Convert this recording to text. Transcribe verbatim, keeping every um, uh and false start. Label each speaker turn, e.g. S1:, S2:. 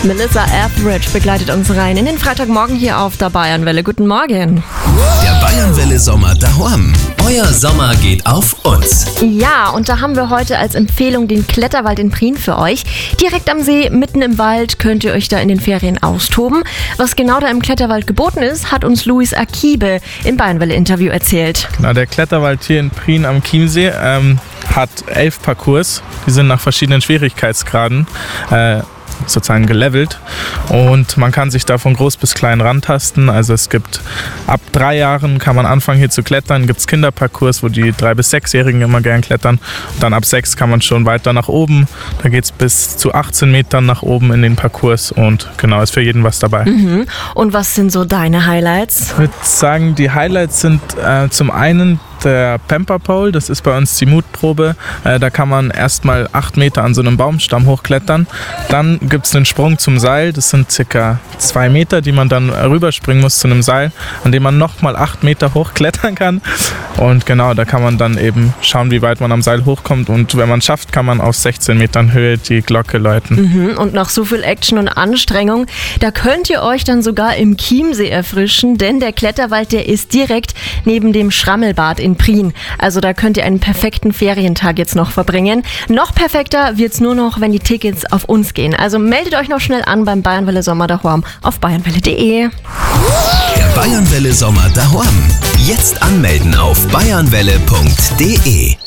S1: Melissa Etheridge begleitet uns rein in den Freitagmorgen hier auf der Bayernwelle. Guten Morgen.
S2: Der Bayernwelle Sommer daheim. Euer Sommer geht auf uns.
S1: Ja, und da haben wir heute als Empfehlung den Kletterwald in Prien für euch. Direkt am See, mitten im Wald, könnt ihr euch da in den Ferien austoben. Was genau da im Kletterwald geboten ist, hat uns Luis Akibe im Bayernwelle-Interview erzählt.
S3: Genau, der Kletterwald hier in Prien am Chiemsee ähm, hat elf Parcours. Die sind nach verschiedenen Schwierigkeitsgraden äh, sozusagen gelevelt und man kann sich da von groß bis klein rantasten. Also es gibt ab drei Jahren kann man anfangen hier zu klettern, gibt es Kinderparcours, wo die drei- bis sechsjährigen immer gern klettern und dann ab sechs kann man schon weiter nach oben. Da geht es bis zu achtzehn Metern nach oben in den Parcours und genau, ist für jeden was dabei.
S1: Mhm. Und was sind so deine Highlights?
S3: Ich würde sagen, die Highlights sind äh, zum einen der Pamper Pole, das ist bei uns die Mutprobe. Äh, da kann man erstmal acht Meter an so einem Baumstamm hochklettern. Dann gibt es einen Sprung zum Seil, das sind circa zwei Meter, die man dann rüberspringen muss zu einem Seil, an dem man nochmal acht Meter hochklettern kann. Und genau, da kann man dann eben schauen, wie weit man am Seil hochkommt. Und wenn man es schafft, kann man auf sechzehn Metern Höhe die Glocke läuten.
S1: Mhm. Und nach so viel Action und Anstrengung, da könnt ihr euch dann sogar im Chiemsee erfrischen, denn der Kletterwald, der ist direkt neben dem Schrammelbad in Prien. Also da könnt ihr einen perfekten Ferientag jetzt noch verbringen. Noch perfekter wird's nur noch, wenn die Tickets auf uns gehen. Also meldet euch noch schnell an beim Bayernwelle Sommer daheim auf bayernwelle punkt de.
S2: Der Bayernwelle Sommer daheim. Jetzt anmelden auf bayernwelle punkt de.